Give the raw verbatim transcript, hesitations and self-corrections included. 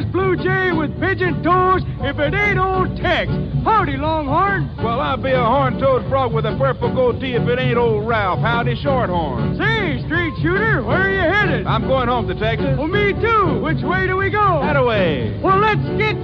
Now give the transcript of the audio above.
Texas Blue Jay with pigeon toes if it ain't old Tex. Howdy, Longhorn. Well, I'll be a horn-toed frog with a purple goatee if it ain't old Ralph. Howdy, Shorthorn. Say, street shooter, where are you headed? I'm going home to Texas. Well, me too. Which way do we go? That away. Well, let's get